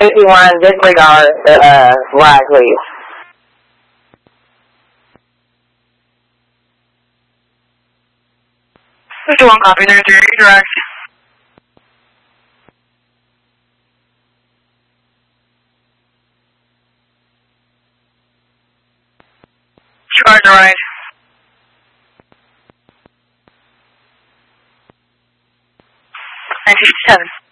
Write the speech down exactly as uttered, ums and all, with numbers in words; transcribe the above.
fifty-one, disregard the uh, ride, please. fifty-one, copy, nine three, direct. Disregard the ride. nine fifty-seven.